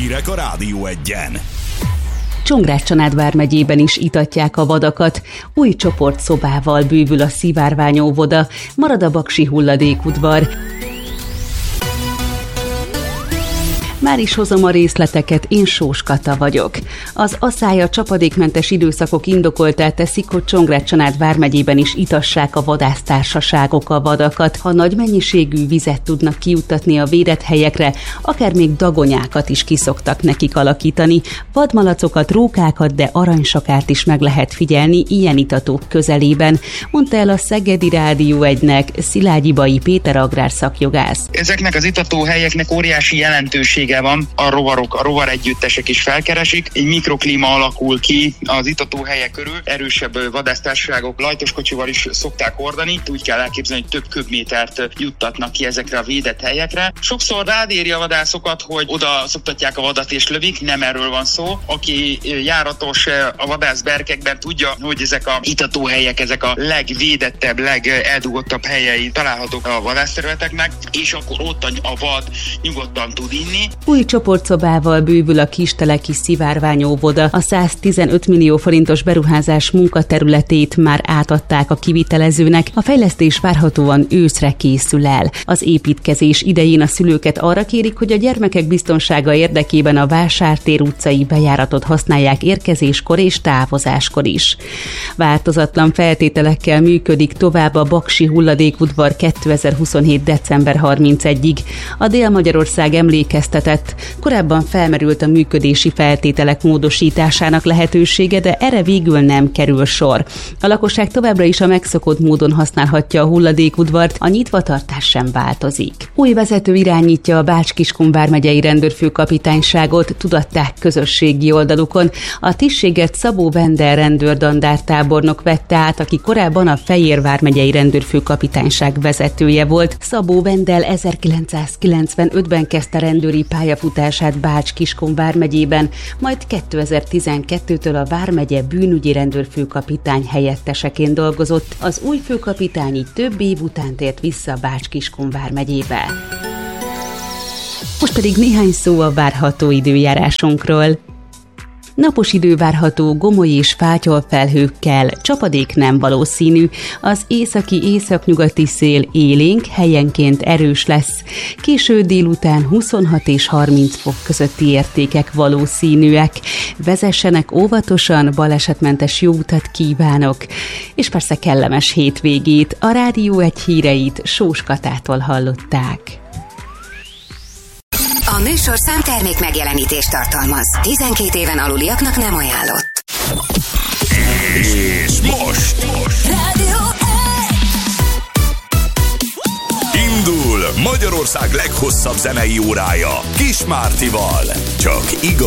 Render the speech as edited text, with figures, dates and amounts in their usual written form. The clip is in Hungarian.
Hírek a Rádió Egyen. Csongrád-Csanád vármegyében is itatják a vadakat. Új csoportszobával bővül a szivárványóvoda, marad a baksi hulladékudvar. Már is hozom a részleteket, én Sós Kata vagyok. Az asszály csapadékmentes időszakok indokoltá teszik, hogy Csongrád-Csanád vármegyében is itassák a vadásztársaságok a vadakat. Ha nagy mennyiségű vizet tudnak kijuttatni a védett helyekre, akár még dagonyákat is kiszoktak nekik alakítani. Vadmalacokat, rókákat, de aranysakárt is meg lehet figyelni ilyen itatók közelében, mondta el a Szegedi Rádió Egynek Szilágyi Bai Péter agrárszakjogász. Ezeknek az itatóhelyeknek óriási jelentősége van, a rovaregyüttesek is felkeresik, egy mikroklíma alakul ki az itatóhelyek körül, erősebb vadásztársaságok lajtoskocsival is szokták hordani, úgy kell elképzelni, hogy több köbmétert juttatnak ki ezekre a védett helyekre. Sokszor rádéri a vadászokat, hogy oda szoktatják a vadat és lövik, nem erről van szó. Aki járatos a vadászberkekben tudja, hogy ezek a itatóhelyek, ezek a legvédettebb, legeldugottabb helyei találhatók a vadászterületeknek, és akkor ott a vad nyugodtan tud inni. Új csoportszobával bővül a kisteleki szivárványóvoda. A 115 millió forintos beruházás munkaterületét már átadták a kivitelezőnek, a fejlesztés várhatóan őszre készül el. Az építkezés idején a szülőket arra kérik, hogy a gyermekek biztonsága érdekében a Vásártér utcai bejáratot használják érkezéskor és távozáskor is. Változatlan feltételekkel működik tovább a baksi hulladékudvar 2027. december 31-ig. A Dél-Magyarország emlékeztetett, korábban felmerült a működési feltételek módosításának lehetősége, de erre végül nem kerül sor. A lakosság továbbra is a megszokott módon használhatja a hulladékudvart, a nyitvatartás sem változik. Új vezető irányítja a Bács-Kiskun vármegyei rendőrfőkapitányságot, tudatták közösségi oldalukon. A tisztséget Szabó Vendel rendőrdandártábornok vette át, aki korábban a Fejér vármegyei rendőrfőkapitányság vezetője volt. Szabó Vendel 1995-ben kezdte rendőri pályafutását Bács-Kiskun vármegyében, majd 2012-től a vármegye bűnügyi rendőrfőkapitány helyetteseként dolgozott. Az új főkapitány így több év után tért vissza Bács-Kiskun vármegyébe. Most pedig néhány szó a várható időjárásunkról. Napos idő várható gomoly és fátyol felhőkkel, csapadék nem valószínű, az északi-északnyugati szél élénk, helyenként erős lesz. Késő délután 26 és 30 fok közötti értékek valószínűek. Vezessenek óvatosan, balesetmentes jó utat kívánok, és persze kellemes hétvégét. A Rádió Egy híreit Sós Katától hallották. A műsor számtermék megjelenítést tartalmaz. 12 éven aluliaknak nem ajánlott. És most Rádió indul Magyarország leghosszabb zenei órája Kis Mártival. Csak igaz.